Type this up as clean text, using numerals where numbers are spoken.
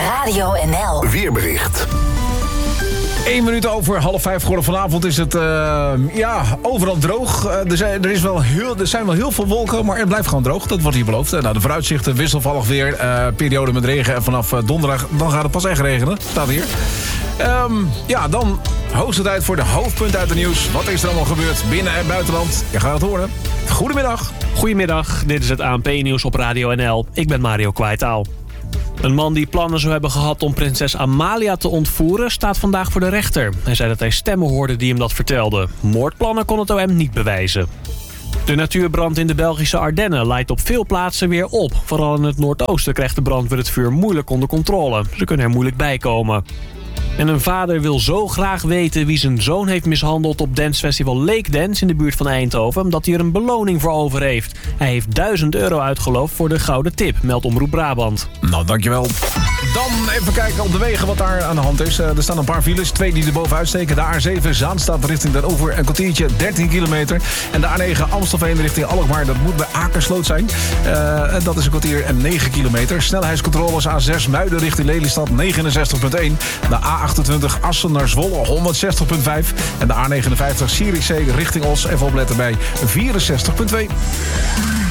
Radio NL. Weerbericht. 1 minuut over 4:30 geworden. Vanavond is het overal droog. Er zijn wel heel veel wolken, maar het blijft gewoon droog. Dat wordt hier beloofd. De vooruitzichten, wisselvallig weer. Periode met regen. En vanaf donderdag dan gaat het pas echt regenen. Staat hier. Dan hoogste tijd voor de hoofdpunten uit het nieuws. Wat is er allemaal gebeurd binnen en buitenland? Je gaat het horen. Goedemiddag. Goedemiddag, dit is het ANP-nieuws op Radio NL. Ik ben Mario Kwaitaal. Een man die plannen zou hebben gehad om prinses Amalia te ontvoeren staat vandaag voor de rechter. Hij zei dat hij stemmen hoorde die hem dat vertelden. Moordplannen kon het OM niet bewijzen. De natuurbrand in de Belgische Ardennen leidt op veel plaatsen weer op. Vooral in het noordoosten krijgt de brandweer het vuur moeilijk onder controle. Ze kunnen er moeilijk bij komen. En een vader wil zo graag weten wie zijn zoon heeft mishandeld op dancefestival Lake Dance in de buurt van Eindhoven, omdat hij er een beloning voor over heeft. Hij heeft €1000 uitgeloofd voor de gouden tip, meldt Omroep Brabant. Nou, dankjewel. Dan even kijken op de wegen wat daar aan de hand is. Er staan een paar files, 2 die er bovenuit steken. De A7 Zaanstad richting Den Oever, een kwartiertje, 13 kilometer. En de A9 Amstelveen richting Alkmaar, dat moet bij Akersloot zijn. Dat is een kwartier en 9 kilometer. Snelheidscontroles A6 Muiden richting Lelystad, 69,1. De A28 Assen naar Zwolle, 160,5. En de A59 Zierikzee richting Os, even opletten bij 64,2.